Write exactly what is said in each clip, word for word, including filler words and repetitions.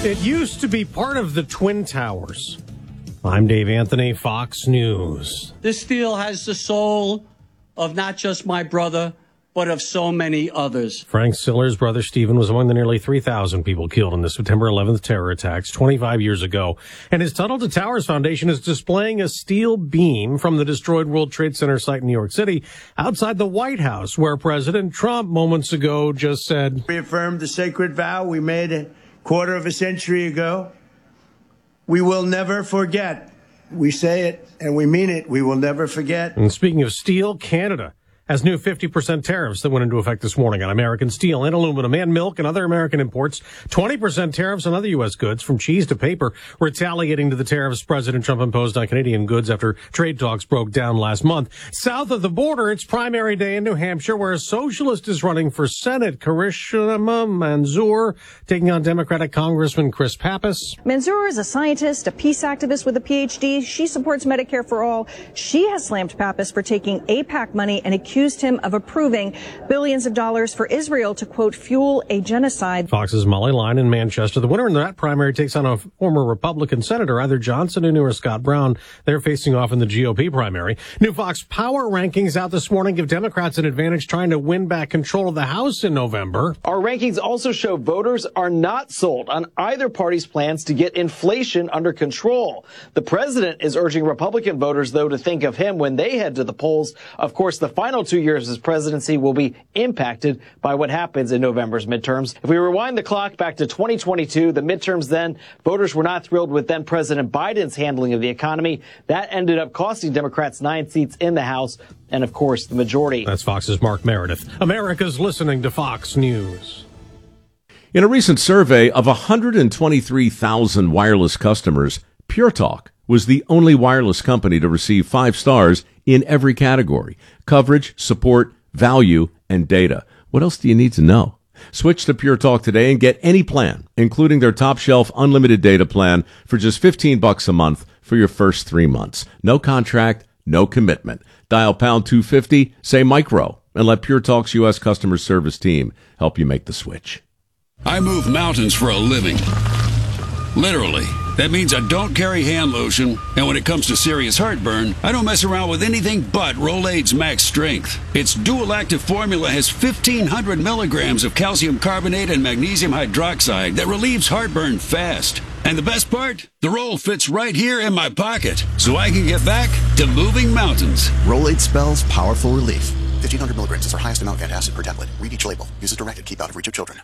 It used to be part of the Twin Towers. I'm Dave Anthony, Fox News. This steel has the soul of not just my brother, but of so many others. Frank Siller's brother Stephen was among the nearly three thousand people killed in the September eleventh terror attacks twenty-five years ago. And his Tunnel to Towers Foundation is displaying a steel beam from the destroyed World Trade Center site in New York City outside the White House, where President Trump moments ago just said, "Reaffirmed the sacred vow we made a quarter of a century ago. We will never forget." We say it and we mean it. We will never forget. And speaking of steel, Canada has new fifty percent tariffs that went into effect this morning on American steel and aluminum and milk and other American imports. twenty percent tariffs on other U S goods, from cheese to paper, retaliating to the tariffs President Trump imposed on Canadian goods after trade talks broke down last month. South of the border, it's primary day in New Hampshire, where a socialist is running for Senate. Karishma Manzoor taking on Democratic Congressman Chris Pappas. Manzoor is a scientist, a peace activist with a P H D. She supports Medicare for all. She has slammed Pappas for taking AIPAC money and accused him of approving billions of dollars for Israel to, quote, fuel a genocide. Fox's Molly Line in Manchester. The winner in that primary takes on a former Republican senator, either Johnson or Scott Brown. They're facing off in the G O P primary. New Fox Power rankings out this morning give Democrats an advantage trying to win back control of the House in November. Our rankings also show voters are not sold on either party's plans to get inflation under control. The president is urging Republican voters, though, to think of him when they head to the polls. Of course, the final two years of his presidency will be impacted by what happens in November's midterms. If we rewind the clock back to twenty twenty-two, the midterms then, voters were not thrilled with then President Biden's handling of the economy. That ended up costing Democrats nine seats in the House and, of course, the majority. That's Fox's Mark Meredith. America's listening to Fox News. In a recent survey of one hundred twenty-three thousand wireless customers, Pure Talk was the only wireless company to receive five stars in every category: coverage, support, value, and data. What else do you need to know? Switch to Pure Talk today and get any plan, including their top shelf unlimited data plan, for just fifteen bucks a month for your first three months. No contract, no commitment. Dial pound two fifty, say micro, and let Pure Talk's U S customer service team help you make the switch. I move mountains for a living. Literally. That means I don't carry hand lotion, and when it comes to serious heartburn, I don't mess around with anything but Rolaids Max Strength. Its dual active formula has fifteen hundred milligrams of calcium carbonate and magnesium hydroxide that relieves heartburn fast. And the best part? The roll fits right here in my pocket, so I can get back to moving mountains. Rolaids spells powerful relief. fifteen hundred milligrams is our highest amount of antacid per tablet. Read each label. Use as directed. Keep out of reach of children.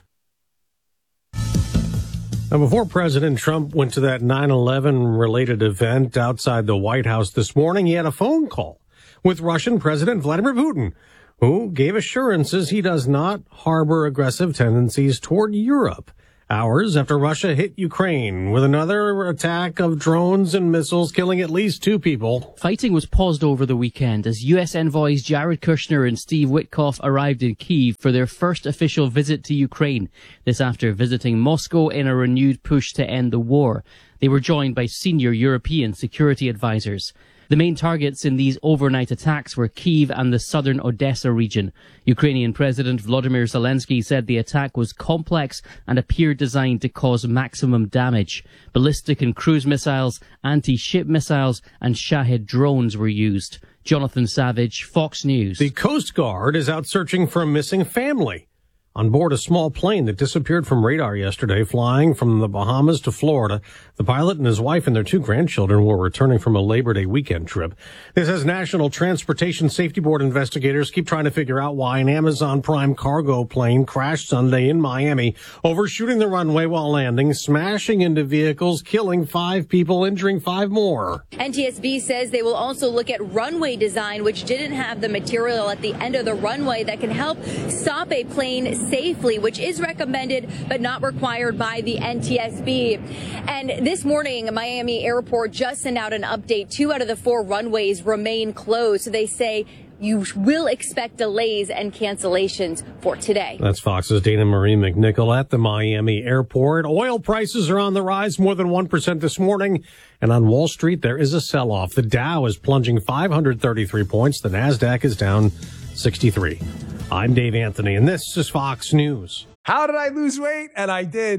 Now, before President Trump went to that nine eleven related event outside the White House this morning, he had a phone call with Russian President Vladimir Putin, who gave assurances he does not harbor aggressive tendencies toward Europe. Hours after Russia hit Ukraine with another attack of drones and missiles, killing at least two people. Fighting was paused over the weekend as U S envoys Jared Kushner and Steve Witkoff arrived in Kyiv for their first official visit to Ukraine. This after visiting Moscow in a renewed push to end the war. They were joined by senior European security advisors. The main targets in these overnight attacks were Kyiv and the southern Odessa region. Ukrainian President Volodymyr Zelensky said the attack was complex and appeared designed to cause maximum damage. Ballistic and cruise missiles, anti-ship missiles, and Shahed drones were used. Jonathan Savage, Fox News. The Coast Guard is out searching for a missing family on board a small plane that disappeared from radar yesterday, flying from the Bahamas to Florida. The pilot and his wife and their two grandchildren were returning from a Labor Day weekend trip. This as National Transportation Safety Board investigators keep trying to figure out why an Amazon Prime cargo plane crashed Sunday in Miami, overshooting the runway while landing, smashing into vehicles, killing five people, injuring five more. N T S B says they will also look at runway design, which didn't have the material at the end of the runway that can help stop a plane safely, which is recommended but not required by the N T S B. And this morning, Miami Airport just sent out an update. Two out of the four runways remain closed. So they say you will expect delays and cancellations for today. That's Fox's Dana Marie McNichol at the Miami Airport. Oil prices are on the rise more than one percent this morning. And on Wall Street, there is a sell-off. The Dow is plunging five hundred thirty-three points. The NASDAQ is down sixty-three. I'm Dave Anthony, and this is Fox News. How did I lose weight? And I did.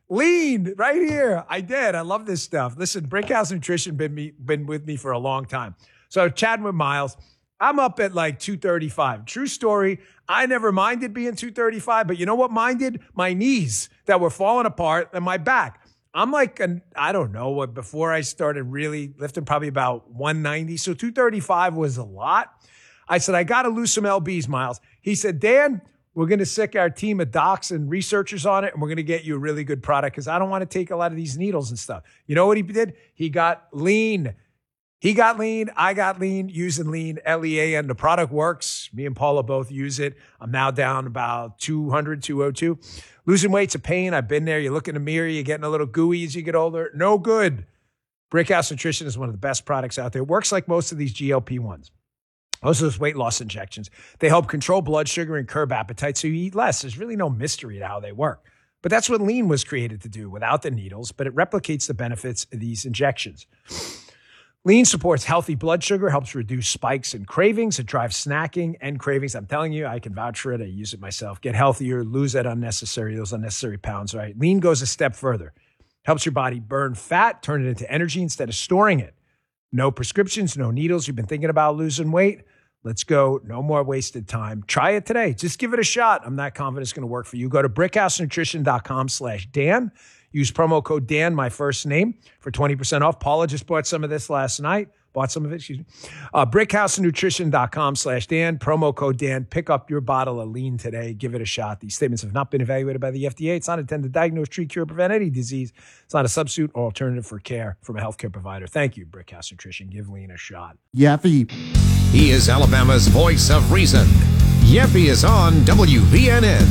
Lean right here. I did. I love this stuff. Listen, Brickhouse Nutrition been me been with me for a long time. So chatting with Miles, I'm up at like two thirty-five. True story. I never minded being two thirty-five, but you know what minded? My knees that were falling apart and my back. I'm like, an, I don't know, what before I started really lifting, probably about one ninety. So two thirty-five was a lot. I said, I got to lose some L Bs, Miles. He said, Dan, we're going to sick our team of docs and researchers on it, and we're going to get you a really good product because I don't want to take a lot of these needles and stuff. You know what he did? He got lean. He got lean. I got lean using lean, L E A N. The product works. Me and Paula both use it. I'm now down about two hundred, two oh two. Losing weight's a pain. I've been there. You look in the mirror. You're getting a little gooey as you get older. No good. Brickhouse Nutrition is one of the best products out there. It works like most of these G L P ones. Most of those weight loss injections. They help control blood sugar and curb appetite so you eat less. There's really no mystery to how they work. But that's what lean was created to do without the needles, but it replicates the benefits of these injections. Lean supports healthy blood sugar, helps reduce spikes and cravings. It drives snacking and cravings. I'm telling you, I can vouch for it. I use it myself. Get healthier, lose that unnecessary, those unnecessary pounds, right? Lean goes a step further. Helps your body burn fat, turn it into energy instead of storing it. No prescriptions, no needles. You've been thinking about losing weight? Let's go. No more wasted time. Try it today. Just give it a shot. I'm not confident it's going to work for you. Go to brickhousenutrition.com slash Dan. Use promo code Dan, my first name, for twenty percent off. Paula just bought some of this last night. Bought some of it, excuse me. Uh, brickhousenutrition.com slash Dan. Promo code Dan. Pick up your bottle of lean today. Give it a shot. These statements have not been evaluated by the F D A. It's not intended to diagnose, treat, cure, prevent any disease. It's not a substitute or alternative for care from a healthcare provider. Thank you, Brickhouse Nutrition. Give lean a shot. Yaffe. He is Alabama's voice of reason. Yaffe is on W V N N.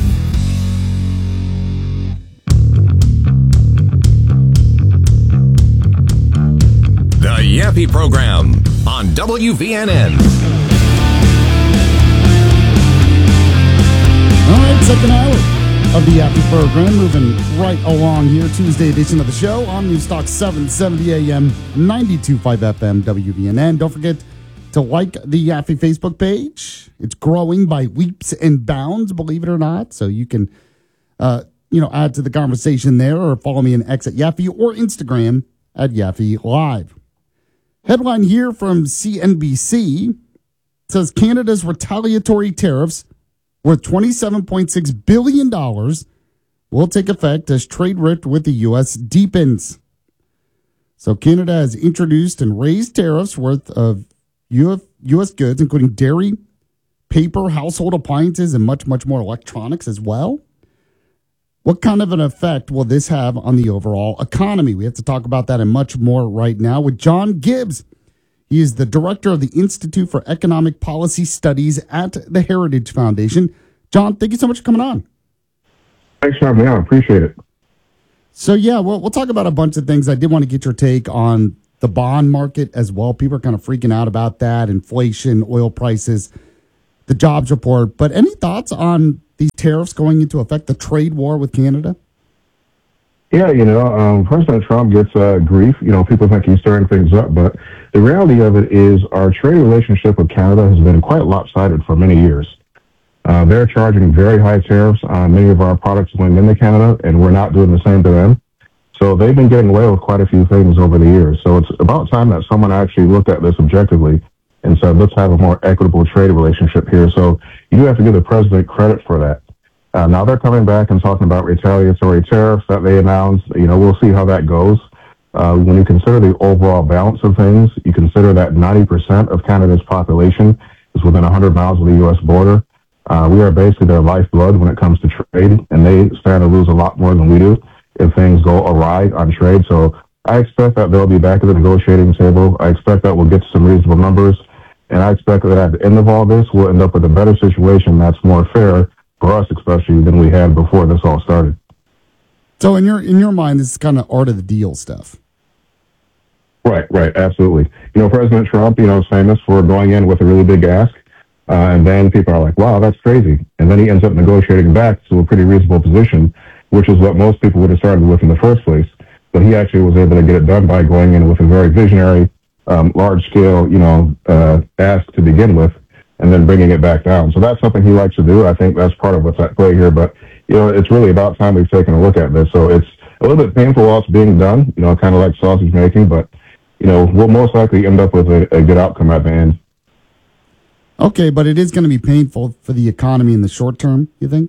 The Yaffe Program on W V N N. All right, second hour of the Yaffe Program, moving right along here. Tuesday edition of the show on Newstalk seven seventy A M, ninety-two point five F M, W V N N. Don't forget to like the Yaffe Facebook page. It's growing by leaps and bounds, believe it or not. So you can, uh, you know, add to the conversation there, or follow me on X at Yaffe or Instagram at Yaffe Live. Headline here from C N B C says Canada's retaliatory tariffs worth twenty-seven point six billion dollars will take effect as trade rift with the U S deepens. So Canada has introduced and raised tariffs worth of U S goods, including dairy, paper, household appliances, and much, much more electronics as well. What kind of an effect will this have on the overall economy? We have to talk about that and much more right now with John Gibbs. He is the director of the Institute for Economic Policy Studies at the Heritage Foundation. John, thank you so much for coming on. Thanks for having me on. I appreciate it. So, yeah, well, we'll talk about a bunch of things. I did want to get your take on the bond market as well. People are kind of freaking out about that, inflation, oil prices, the jobs report. But any thoughts on these tariffs going into effect, the trade war with Canada? Yeah, you know, um, President Trump gets uh, grief. You know, people think he's stirring things up, but the reality of it is our trade relationship with Canada has been quite lopsided for many years. Uh, they're charging very high tariffs on many of our products going into Canada, and we're not doing the same to them. So they've been getting away with quite a few things over the years. So it's about time that someone actually looked at this objectively and said, let's have a more equitable trade relationship here. So you do have to give the president credit for that. Uh, now they're coming back and talking about retaliatory tariffs that they announced. You know, we'll see how that goes. Uh, when you consider the overall balance of things, you consider that ninety percent of Canada's population is within one hundred miles of the U S border. Uh, we are basically their lifeblood when it comes to trade, and they stand to lose a lot more than we do if things go awry on trade. So I expect that they'll be back at the negotiating table. I expect that we'll get to some reasonable numbers, and I expect that at the end of all this, we'll end up with a better situation that's more fair for us, especially than we had before this all started. So in your in your mind, this is kind of art of the deal stuff. Right, right, absolutely. You know, President Trump, you know, is famous for going in with a really big ask, uh, and then people are like, wow, that's crazy. And then he ends up negotiating back to a pretty reasonable position, which is what most people would have started with in the first place. But he actually was able to get it done by going in with a very visionary, um, large-scale, you know, uh, ask to begin with, and then bringing it back down. So that's something he likes to do. I think that's part of what's at play here. But, you know, it's really about time we've taken a look at this. So it's a little bit painful while it's being done, you know, kind of like sausage making, but, you know, we'll most likely end up with a, a good outcome at the end. Okay, but it is going to be painful for the economy in the short term, you think?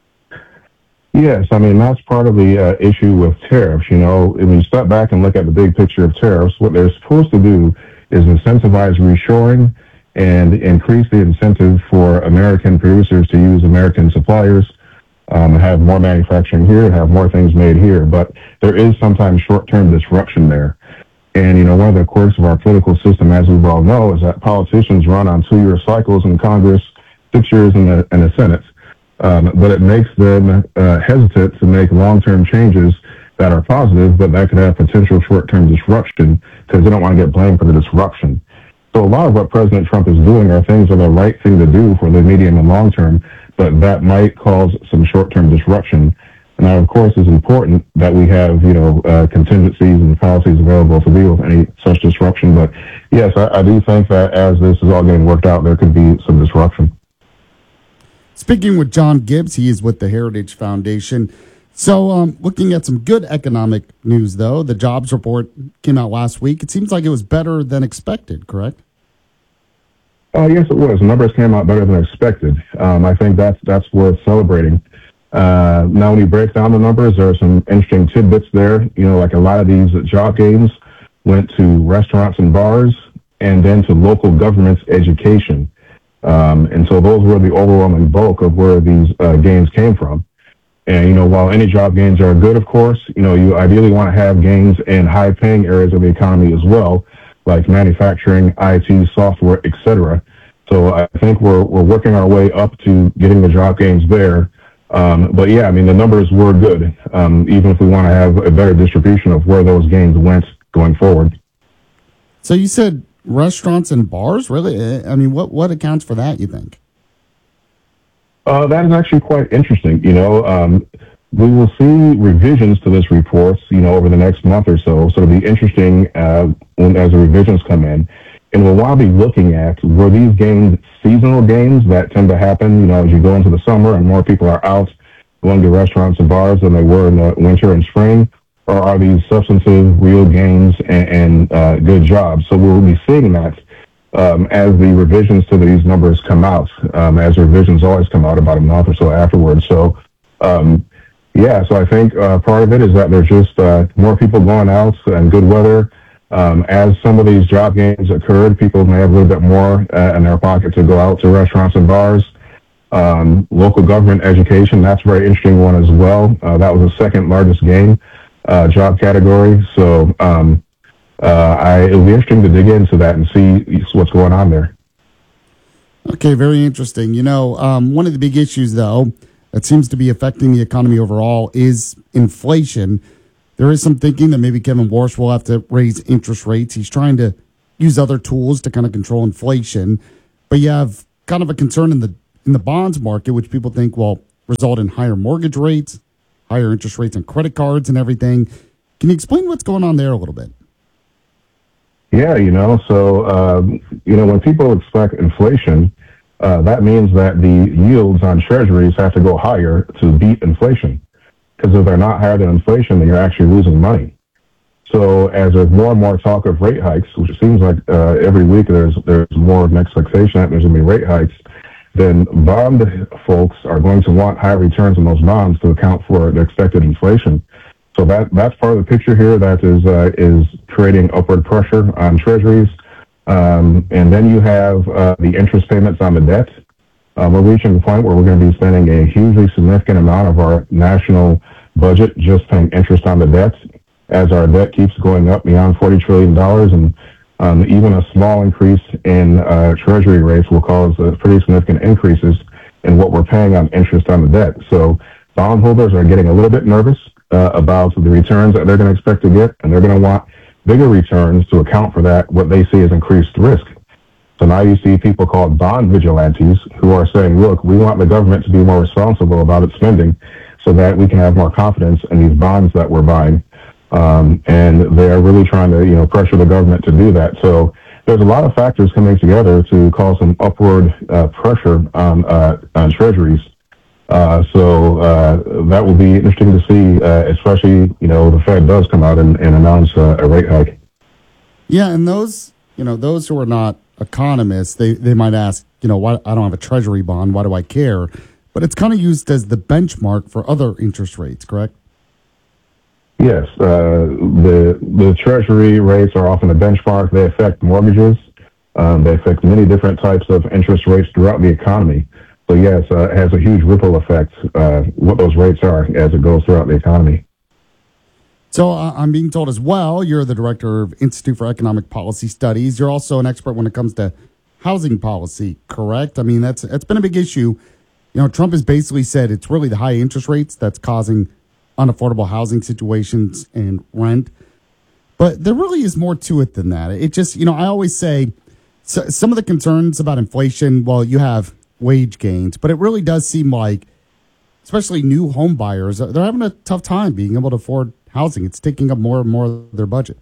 Yes, I mean, that's part of the uh, issue with tariffs. You know, when you step back and look at the big picture of tariffs, what they're supposed to do is incentivize reshoring and increase the incentive for American producers to use American suppliers, um, have more manufacturing here, have more things made here. But there is sometimes short-term disruption there. And, you know, one of the quirks of our political system, as we all know, is that politicians run on two-year cycles in Congress, six years in the, in the Senate. Um, but it makes them uh, hesitant to make long-term changes that are positive, but that could have potential short-term disruption because they don't want to get blamed for the disruption. So a lot of what President Trump is doing are things that are the right thing to do for the medium and long term, but that might cause some short-term disruption. And now, of course, it's important that we have, you know, uh, contingencies and policies available to deal with any such disruption. But yes, I, I do think that as this is all getting worked out, there could be some disruption. Speaking with John Gibbs, he is with the Heritage Foundation. So um, looking at some good economic news, though, the jobs report came out last week. It seems like it was better than expected, correct? Uh, yes, it was. The numbers came out better than expected. Um, I think that's that's worth celebrating. Uh, now, when you break down the numbers, there are some interesting tidbits there. You know, like a lot of these job gains went to restaurants and bars and then to local government's education. Um, and so those were the overwhelming bulk of where these uh, gains came from. And, you know, while any job gains are good, of course, you know, you ideally want to have gains in high-paying areas of the economy as well, like manufacturing, I T, software, et cetera. So I think we're we're working our way up to getting the job gains there. Um, but, yeah, I mean, the numbers were good, um, even if we want to have a better distribution of where those gains went going forward. So you said restaurants and bars? Really? I mean, what, what accounts for that, you think? Uh, that is actually quite interesting. You know, um, we will see revisions to this report, you know, over the next month or so. So it'll be interesting uh, when, as the revisions come in. And we'll want to be looking at, were these gains seasonal gains that tend to happen, you know, as you go into the summer and more people are out going to restaurants and bars than they were in the winter and spring? Or are these substantive, real gains and, and uh, good jobs? So we'll be seeing that Um, as the revisions to these numbers come out, um, as revisions always come out about a month or so afterwards. So, um, yeah, so I think uh, part of it is that there's just uh, more people going out and good weather. Um, as some of these job gains occurred, people may have a little bit more uh, in their pocket to go out to restaurants and bars. Um, local government education, that's a very interesting one as well. Uh, that was the second largest gain uh, job category. So, um, Uh, I, it'll be interesting to dig into that and see what's going on there. Okay, very interesting. You know, um, one of the big issues, though, that seems to be affecting the economy overall is inflation. There is some thinking that maybe Kevin Warsh will have to raise interest rates. He's trying to use other tools to kind of control inflation. But you have kind of a concern in the in the bonds market, which people think will result in higher mortgage rates, higher interest rates on credit cards and everything. Can you explain what's going on there a little bit? Yeah, you know, so, um, you know, when people expect inflation, uh, that means that the yields on treasuries have to go higher to beat inflation. Because if they're not higher than inflation, then you're actually losing money. So as there's more and more talk of rate hikes, which it seems like uh, every week there's there's more of an expectation that there's going to be rate hikes, then bond folks are going to want higher returns on those bonds to account for the expected inflation. So that that's part of the picture here that is uh, is creating upward pressure on treasuries. Um, and then you have uh, the interest payments on the debt. Uh, we're reaching the point where we're going to be spending a hugely significant amount of our national budget just paying interest on the debt as our debt keeps going up beyond forty trillion dollars. And um, even a small increase in uh, treasury rates will cause uh, pretty significant increases in what we're paying on interest on the debt. So bondholders are getting a little bit nervous Uh, about the returns that they're going to expect to get, and they're going to want bigger returns to account for that, what they see as increased risk. So now you see people called bond vigilantes who are saying, look, we want the government to be more responsible about its spending so that we can have more confidence in these bonds that we're buying. Um, and they are really trying to, you know, pressure the government to do that. So there's a lot of factors coming together to cause some upward uh, pressure on, uh, on treasuries. Uh, so uh, that will be interesting to see, uh, especially, you know, the Fed does come out and, and announce uh, a rate hike. Yeah, and those, you know, those who are not economists, they, they might ask, you know, why I don't have a treasury bond, why do I care? But it's kind of used as the benchmark for other interest rates, correct? Yes, uh, the the treasury rates are often a benchmark. They affect mortgages. Um, they affect many different types of interest rates throughout the economy. So yes, uh, it has a huge ripple effect, uh, what those rates are as it goes throughout the economy. So uh, I'm being told as well, you're the director of Institute for Economic Policy Studies. You're also an expert when it comes to housing policy, correct? I mean, that's that's been a big issue. You know, Trump has basically said it's really the high interest rates that's causing unaffordable housing situations and rent. But there really is more to it than that. It just, you know, I always say so, some of the concerns about inflation, well, you have wage gains, but it really does seem like, especially new home buyers, they're having a tough time being able to afford housing. It's taking up more and more of their budget.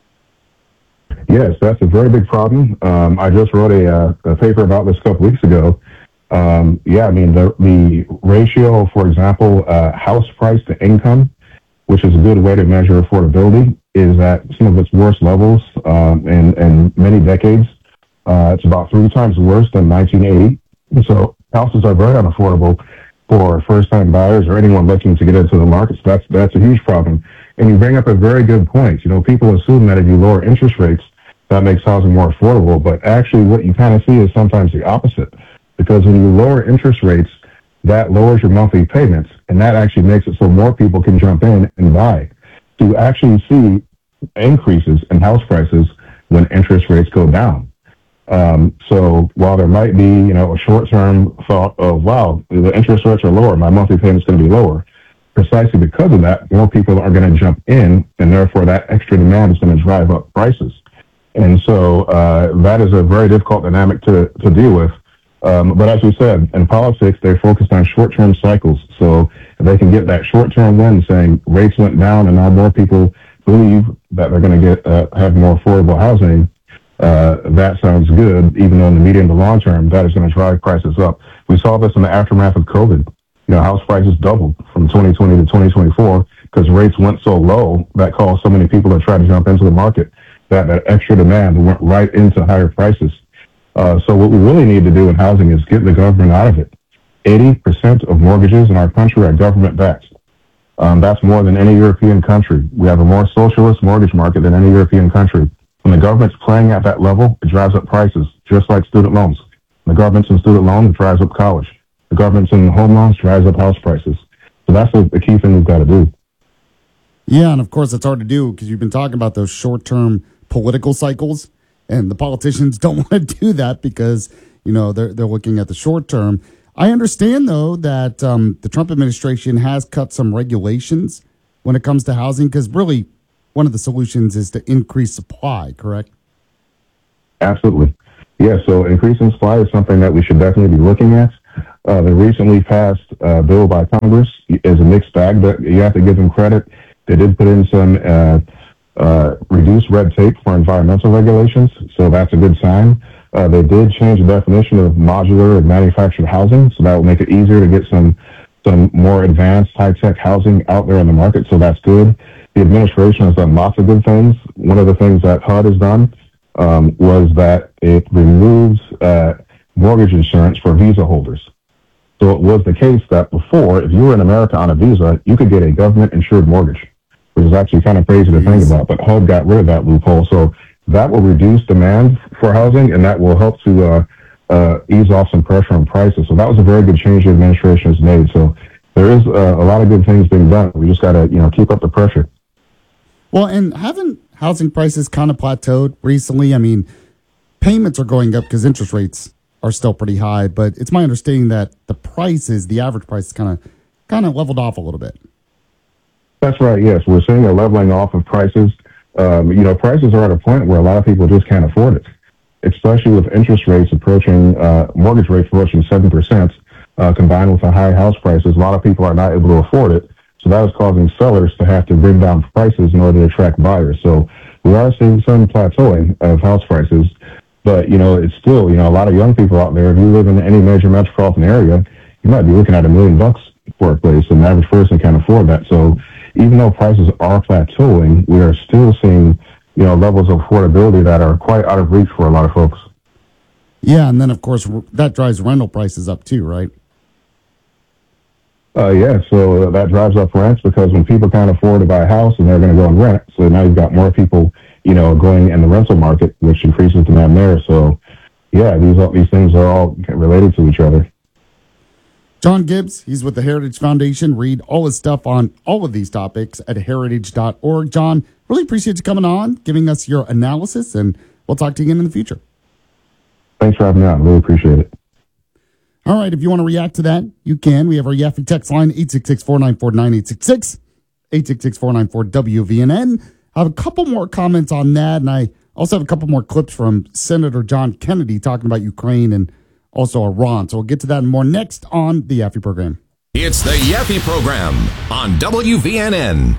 Yes, that's a very big problem. Um, I just wrote a, uh, a paper about this a couple weeks ago. Um, yeah, I mean, the, the ratio, for example, uh, house price to income, which is a good way to measure affordability, is at some of its worst levels um, in, in many decades. Uh, it's about three times worse than nineteen eighty. So houses are very unaffordable for first-time buyers or anyone looking to get into the market. So that's, that's a huge problem. And you bring up a very good point. You know, people assume that if you lower interest rates, that makes housing more affordable. But actually what you kind of see is sometimes the opposite. Because when you lower interest rates, that lowers your monthly payments, and that actually makes it so more people can jump in and buy. So you actually see increases in house prices when interest rates go down. Um, so while there might be, you know, a short-term thought of, wow, the interest rates are lower, my monthly payment's going to be lower, precisely because of that, more people are going to jump in, and therefore that extra demand is going to drive up prices. And so uh, that is a very difficult dynamic to, to deal with. Um, but as we said, in politics, they're focused on short-term cycles. So if they can get that short-term win saying rates went down and now more people believe that they're going to get uh, have more affordable housing, uh, that sounds good, even though in the medium to long term, that is going to drive prices up. We saw this in the aftermath of COVID. You know, house prices doubled from twenty twenty to twenty twenty-four because rates went so low that caused so many people to try to jump into the market that that extra demand went right into higher prices. Uh, so what we really need to do in housing is get the government out of it. eighty percent of mortgages in our country are government-backed. Um, that's more than any European country. We have a more socialist mortgage market than any European country. When the government's playing at that level, it drives up prices, just like student loans. When the government's in student loans, it drives up college. The government's in home loans, drives up house prices. So that's the, the key thing we've got to do. Yeah, and of course it's hard to do because you've been talking about those short-term political cycles. And the politicians don't want to do that because, you know, they're they're looking at the short term. I understand, though, that um, the Trump administration has cut some regulations when it comes to housing because really one of the solutions is to increase supply, correct? Absolutely. Yeah, so increasing supply is something that we should definitely be looking at. Uh, the recently passed uh, bill by Congress is a mixed bag, but you have to give them credit. They did put in some uh Uh, reduce red tape for environmental regulations, so that's a good sign. Uh, they did change the definition of modular and manufactured housing, so that will make it easier to get some some more advanced high-tech housing out there in the market, so that's good. The administration has done lots of good things. One of the things that H U D has done um, was that it removes uh, mortgage insurance for visa holders. So it was the case that before, if you were in America on a visa, you could get a government-insured mortgage, which is actually kind of crazy to think about, but H U D got rid of that loophole. So that will reduce demand for housing, and that will help to uh, uh, ease off some pressure on prices. So that was a very good change the administration has made. So there is uh, a lot of good things being done. We just got to, you know, keep up the pressure. Well, and haven't housing prices kind of plateaued recently? I mean, payments are going up because interest rates are still pretty high, but it's my understanding that the prices, the average price, kind of kind of leveled off a little bit. That's right, yes. We're seeing a leveling off of prices. Um, you know, prices are at a point where a lot of people just can't afford it, especially with interest rates approaching, uh, mortgage rates approaching seven percent, uh, combined with the high house prices. A lot of people are not able to afford it. So that is causing sellers to have to bring down prices in order to attract buyers. So we are seeing some plateauing of house prices. But, you know, it's still, you know, a lot of young people out there, if you live in any major metropolitan area, you might be looking at a million bucks for a place, and the average person can't afford that. So even though prices are plateauing, we are still seeing, you know, levels of affordability that are quite out of reach for a lot of folks. Yeah, and then, of course, that drives rental prices up too, right? Uh, yeah, so that drives up rents because when people can't afford to buy a house and they're going to go and rent, so now you've got more people, you know, going in the rental market, which increases demand there. So, yeah, these these things are all related to each other. John Gibbs, he's with the Heritage Foundation. Read all his stuff on all of these topics at heritage dot org. John, really appreciate you coming on, giving us your analysis, and we'll talk to you again in the future. Thanks for having me on. Really appreciate it. All right, if you want to react to that, you can. We have our Yaffe text line, eight six six, four nine four, nine eight six six, eight six six, four nine four, W V N N. I have a couple more comments on that, and I also have a couple more clips from Senator John Kennedy talking about Ukraine and also Iran. So we'll get to that and more next on the Yaffe Program. It's the Yaffe Program on W V N N.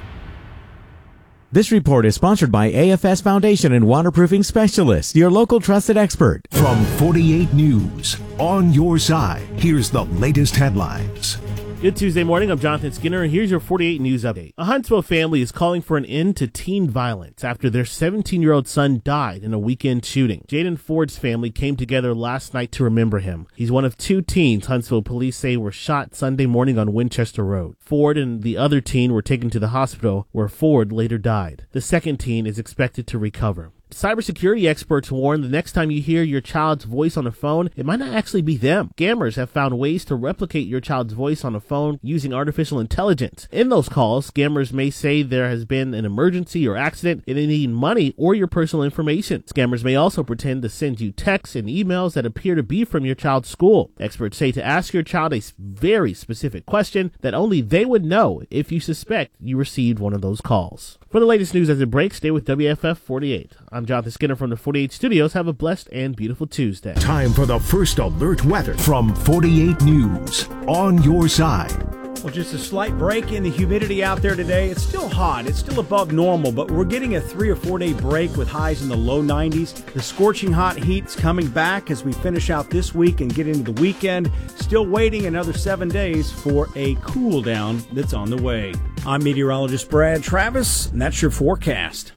This report is sponsored by A F S Foundation and Waterproofing Specialists, your local trusted expert. From forty-eight News, on your side, here's the latest headlines. Good Tuesday morning, I'm Jonathan Skinner, and here's your forty-eight News update. A Huntsville family is calling for an end to teen violence after their seventeen-year-old son died in a weekend shooting. Jaden Ford's family came together last night to remember him. He's one of two teens Huntsville police say were shot Sunday morning on Winchester Road. Ford and the other teen were taken to the hospital, where Ford later died. The second teen is expected to recover. Cybersecurity experts warn the next time you hear your child's voice on a phone, it might not actually be them. Scammers have found ways to replicate your child's voice on a phone using artificial intelligence. In those calls, scammers may say there has been an emergency or accident and they need money or your personal information. Scammers may also pretend to send you texts and emails that appear to be from your child's school. Experts say to ask your child a very specific question that only they would know if you suspect you received one of those calls. For the latest news as it breaks, stay with W F F forty-eight. I'm Jonathan Skinner from the forty-eight Studios. Have a blessed and beautiful Tuesday. Time for the first alert weather from forty-eight News, on your side. Well, just a slight break in the humidity out there today. It's still hot. It's still above normal, but we're getting a three or four day break with highs in the low nineties. The scorching hot heat's coming back as we finish out this week and get into the weekend. Still waiting another seven days for a cool down that's on the way. I'm meteorologist Brad Travis, and that's your forecast.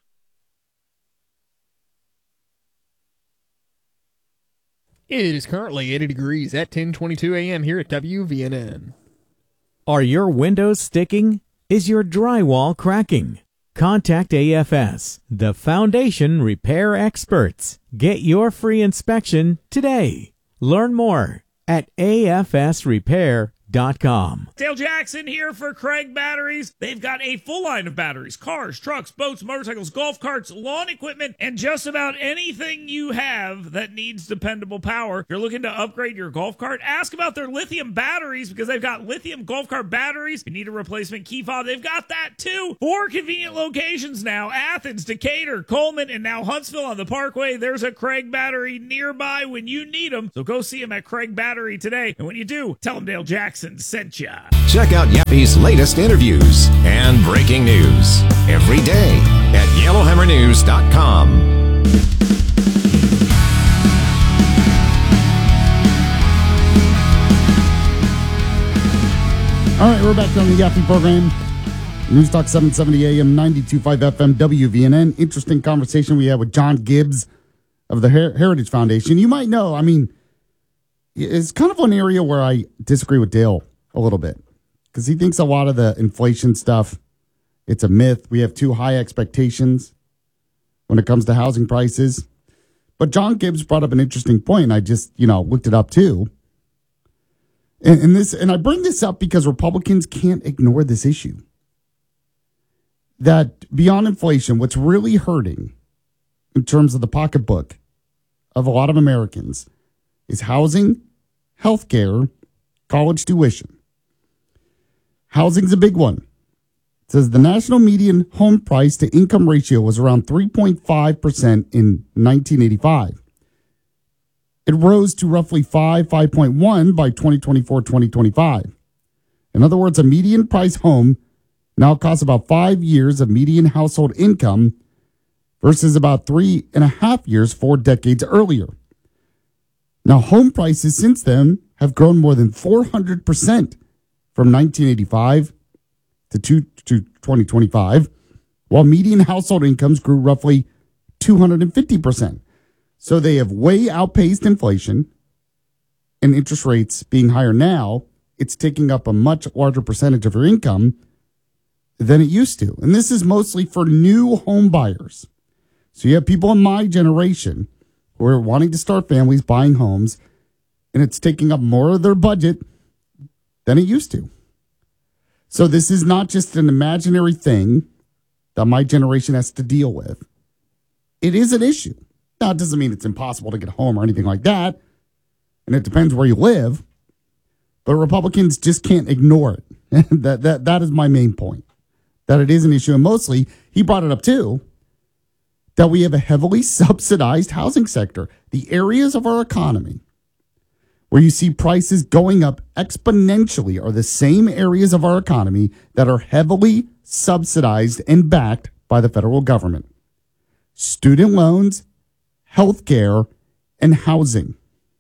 It is currently eighty degrees at ten twenty-two a.m. here at W V N N. Are your windows sticking? Is your drywall cracking? Contact A F S, the Foundation Repair Experts. Get your free inspection today. Learn more at A F S repair dot com. Dale Jackson here for Craig Batteries. They've got a full line of batteries, cars, trucks, boats, motorcycles, golf carts, lawn equipment, and just about anything you have that needs dependable power. If you're looking to upgrade your golf cart, ask about their lithium batteries because they've got lithium golf cart batteries. If you need a replacement key fob, they've got that too. Four convenient locations now: Athens, Decatur, Coleman, and now Huntsville on the Parkway. There's a Craig Battery nearby when you need them. So go see them at Craig Battery today. And when you do, tell them Dale Jackson sent ya. Check out Yaffe's latest interviews and breaking news every day at yellow hammer news dot com. All right, we're back on the Yaffe Program. News Talk seven seventy A M, ninety-two point five F M, W V N N. Interesting conversation we had with John Gibbs of the Her- Heritage Foundation. You might know, I mean, it's kind of an area where I disagree with Dale a little bit because he thinks a lot of the inflation stuff, it's a myth. We have too high expectations when it comes to housing prices. But John Gibbs brought up an interesting point. I just, you know, looked it up too. And, and this, and I bring this up because Republicans can't ignore this issue. That beyond inflation, what's really hurting in terms of the pocketbook of a lot of Americans is housing, healthcare, college tuition. Housing's a big one. It says the national median home price to income ratio was around three point five percent in nineteen eighty-five. It rose to roughly five, five point one by twenty twenty-four, twenty twenty-five. In other words, a median price home now costs about five years of median household income versus about three and a half years four decades earlier. Now, home prices since then have grown more than four hundred percent from nineteen eighty-five to, two, to twenty twenty-five, while median household incomes grew roughly two hundred fifty percent. So they have way outpaced inflation, and interest rates being higher now, it's taking up a much larger percentage of your income than it used to. And this is mostly for new home buyers. So you have people in my generation who are wanting to start families, buying homes, and it's taking up more of their budget than it used to. So this is not just an imaginary thing that my generation has to deal with. It is an issue. Now, it doesn't mean it's impossible to get a home or anything like that, and it depends where you live, but Republicans just can't ignore it. that, that, that is my main point, that it is an issue. And mostly, he brought it up too, that we have a heavily subsidized housing sector. The areas of our economy where you see prices going up exponentially are the same areas of our economy that are heavily subsidized and backed by the federal government. Student loans, healthcare, and housing.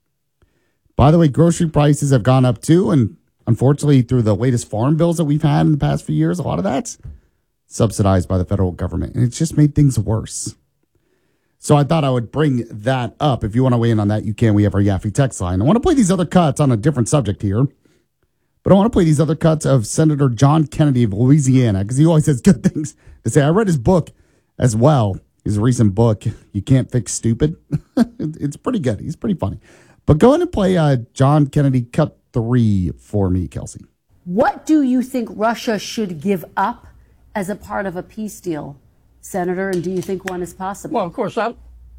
By the way, grocery prices have gone up too, and unfortunately, through the latest farm bills that we've had in the past few years, a lot of that's subsidized by the federal government, and it's just made things worse. So I thought I would bring that up. If you want to weigh in on that, you can. We have our Yaffe text line. I want to play these other cuts on a different subject here, but I want to play these other cuts of Senator John Kennedy of Louisiana, because he always has good things to say. I read his book as well, his recent book, You Can't Fix Stupid. It's pretty good. He's pretty funny. But go ahead and play uh, John Kennedy cut three for me, Kelsey. What do you think Russia should give up as a part of a peace deal, Senator, and do you think one is possible? Well, of course, I.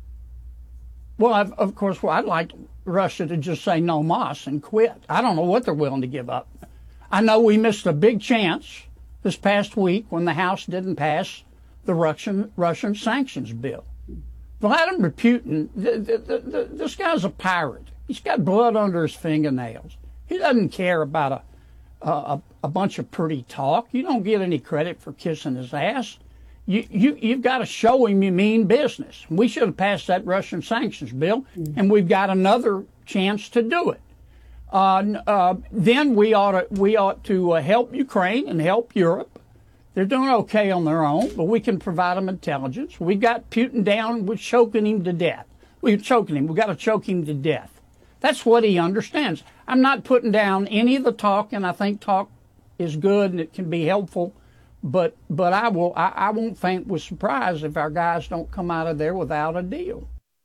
Well, I've, of course, well, I'd like Russia to just say no mas and quit. I don't know what they're willing to give up. I know we missed a big chance this past week when the House didn't pass the Russian Russian sanctions bill. Vladimir Putin, the, the, the, this guy's a pirate. He's got blood under his fingernails. He doesn't care about a a, a bunch of pretty talk. You don't get any credit for kissing his ass. You, you, you've got to show him you mean business. We should have passed that Russian sanctions bill, and we've got another chance to do it. Uh, uh, then we ought to, we ought to uh, help Ukraine and help Europe. They're doing okay on their own, but we can provide them intelligence. We've got Putin down. We're choking him to death. We're choking him. We've got to choke him to death. That's what he understands. I'm not putting down any of the talk, and I think talk is good and it can be helpful. But but I will I, I won't faint with surprise if our guys don't come out of there without a deal.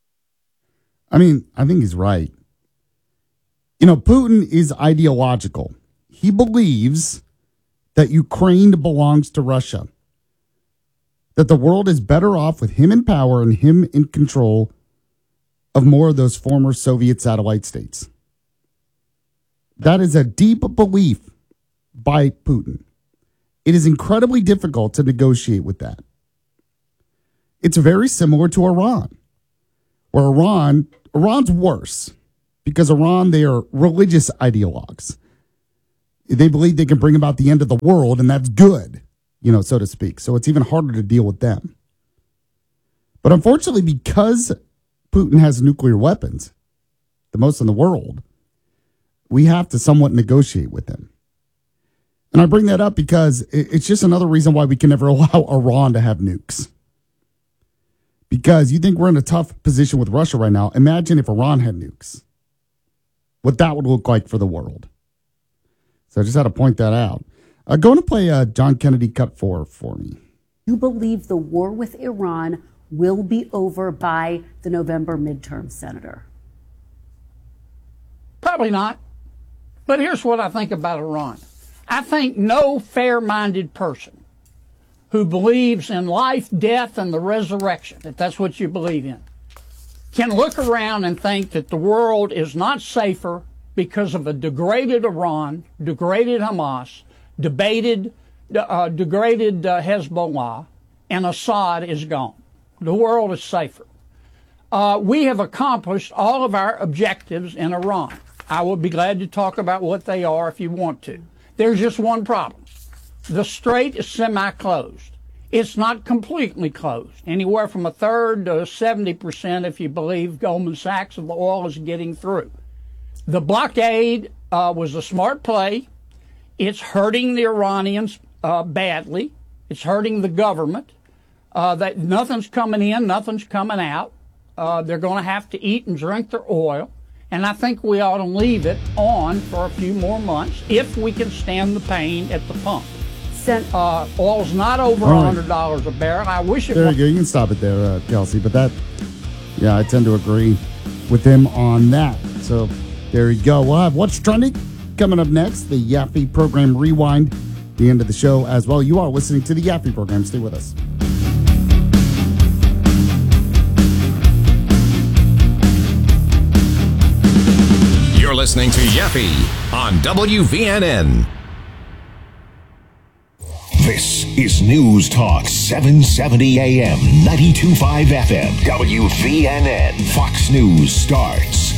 I mean, I think he's right. You know, Putin is ideological. He believes that Ukraine belongs to Russia, that the world is better off with him in power and him in control of more of those former Soviet satellite states. That is a deep belief by Putin. It is incredibly difficult to negotiate with that. It's very similar to Iran, where Iran, Iran's worse because Iran, they are religious ideologues. They believe they can bring about the end of the world, and that's good, you know, so to speak. So it's even harder to deal with them. But unfortunately, because Putin has nuclear weapons, the most in the world, we have to somewhat negotiate with him. And I bring that up because it's just another reason why we can never allow Iran to have nukes. Because you think we're in a tough position with Russia right now. Imagine if Iran had nukes. What that would look like for the world. So I just had to point that out. Uh, go on and play uh, John Kennedy cut four for me. You believe the war with Iran will be over by the November midterm, Senator? Probably not. But here's what I think about Iran. I think no fair-minded person who believes in life, death, and the resurrection, if that's what you believe in, can look around and think that the world is not safer because of a degraded Iran, degraded Hamas, debated, uh, degraded uh, Hezbollah, and Assad is gone. The world is safer. Uh, we have accomplished all of our objectives in Iran. I will be glad to talk about what they are if you want to. There's just one problem. The strait is semi-closed. It's not completely closed. Anywhere from a third to seventy percent, if you believe Goldman Sachs, of the oil is getting through. the blockade uh, was a smart play. It's hurting the Iranians uh, badly. It's hurting the government. Uh, that nothing's coming in, nothing's coming out. Uh, they're going to have to eat and drink their oil. And I think we ought to leave it on for a few more months if we can stand the pain at the pump. Uh, oil's not over All right. one hundred dollars a barrel. I wish it There was. you go. You can stop it there, uh, Kelsey. But that, yeah, I tend to agree with him on that. So there you go. We'll have What's Trending coming up next. The Yaffe Program Rewind, the end of the show as well. You are listening to the Yaffe Program. Stay with us. You're listening to Yaffe on W V N N. This is News Talk seven seventy A M, ninety-two point five F M, W V N N. Fox News starts